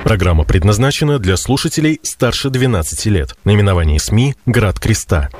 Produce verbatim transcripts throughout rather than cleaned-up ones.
Программа предназначена для слушателей старше двенадцати лет. Наименование СМИ «Град Креста».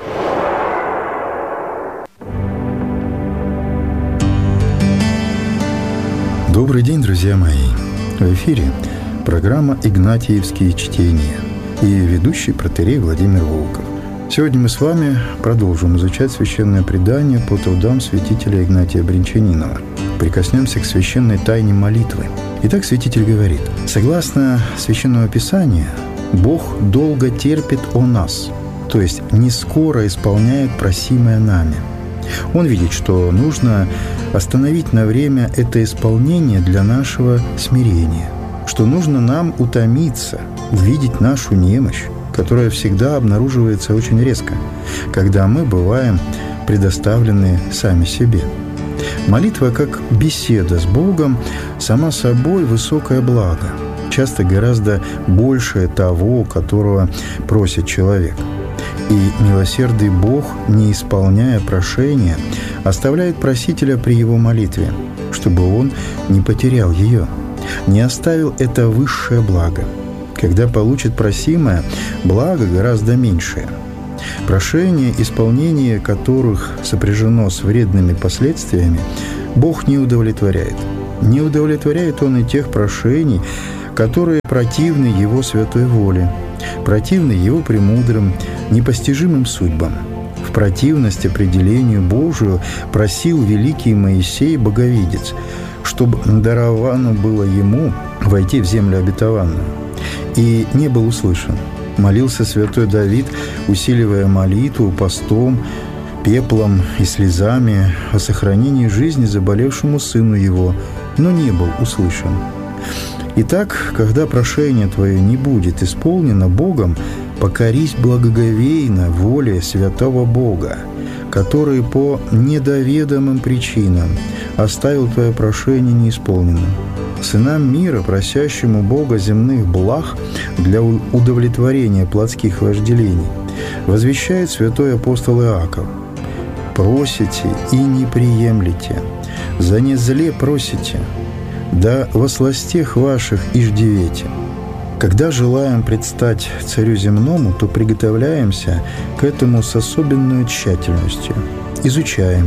Добрый день, друзья мои! В эфире программа «Игнатиевские чтения» и ведущий протоиерей Владимир Волков. Сегодня мы с вами продолжим изучать священное предание по трудам святителя Игнатия Бринчанинова. Прикоснемся к священной тайне молитвы. Итак, святитель говорит: согласно Священному Писанию, Бог долго терпит о нас, то есть не скоро исполняет просимое нами. Он видит, что нужно остановить на время это исполнение для нашего смирения, что нужно нам утомиться, увидеть нашу немощь, которая всегда обнаруживается очень резко, когда мы бываем предоставлены сами себе. Молитва, как беседа с Богом, сама собой высокое благо, часто гораздо большее того, которого просит человек. И милосердный Бог, не исполняя прошения, оставляет просителя при его молитве, чтобы он не потерял ее, не оставил это высшее благо. Когда получит просимое, благо гораздо меньшее. Прошения, исполнение которых сопряжено с вредными последствиями, Бог не удовлетворяет. Не удовлетворяет Он и тех прошений, которые противны Его святой воле, противны Его премудрым, непостижимым судьбам. В противность определению Божию просил великий Моисей, боговидец, чтобы даровано было ему войти в землю обетованную, и не был услышан. Молился святой Давид, усиливая молитву постом, пеплом и слезами о сохранении жизни заболевшему сыну его, но не был услышан. Итак, когда прошение твое не будет исполнено Богом, покорись благоговейно воле святого Бога, который по недоведомым причинам оставил твое прошение неисполненным. Сынам мира, просящему Бога земных благ для удовлетворения плотских вожделений, возвещает святой апостол Иаков: «Просите и не приемлете, за незле просите, да во сластях ваших иждивете». Когда желаем предстать царю земному, то приготовляемся к этому с особенной тщательностью. Изучаем,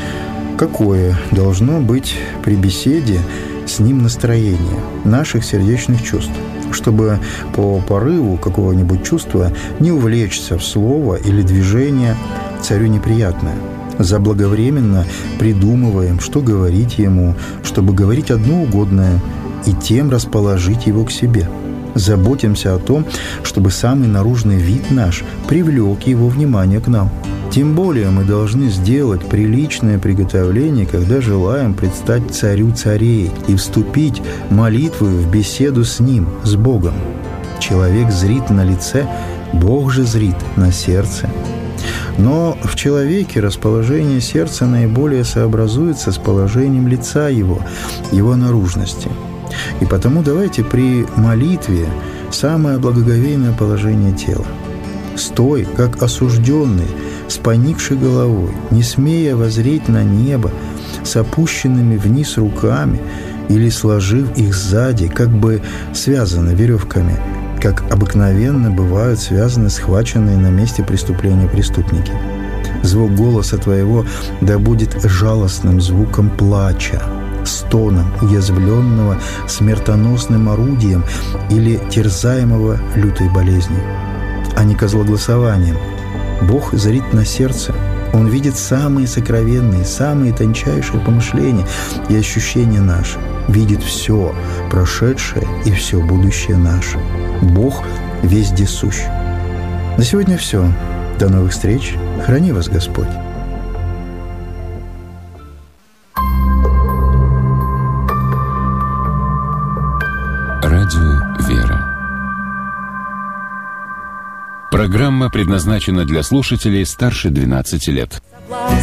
какое должно быть при беседе с ним настроение наших сердечных чувств, чтобы по порыву какого-нибудь чувства не увлечься в слово или движение царю неприятное. Заблаговременно придумываем, что говорить ему, чтобы говорить одно угодное, и тем расположить его к себе. Заботимся о том, чтобы самый наружный вид наш привлек его внимание к нам. Тем более мы должны сделать приличное приготовление, когда желаем предстать царю царей и вступить молитвою в беседу с ним, с Богом. Человек зрит на лице, Бог же зрит на сердце. Но в человеке расположение сердца наиболее сообразуется с положением лица его, его наружности. И потому давайте при молитве самое благоговейное положение тела. Стой, как осужденный, с поникшей головой, не смея воззреть на небо, с опущенными вниз руками или сложив их сзади, как бы связаны веревками, как обыкновенно бывают связаны схваченные на месте преступления преступники. Звук голоса твоего да будет жалостным звуком плача, стоном уязвленного смертоносным орудием или терзаемого лютой болезнью, а не козлогласованием. Бог зрит на сердце. Он видит самые сокровенные, самые тончайшие помышления и ощущения наши. Видит все прошедшее и все будущее наше. Бог везде сущ. На сегодня все. До новых встреч. Храни вас Господь. Радио «Вера». Программа предназначена для слушателей старше двенадцати лет.